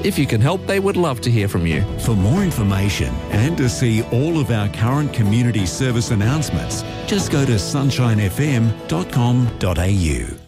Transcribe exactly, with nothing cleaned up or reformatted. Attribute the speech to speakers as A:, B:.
A: If you can help, they would love to hear from you.
B: For more information and to see all of our current community service announcements, just go to sunshine f m dot com dot a u.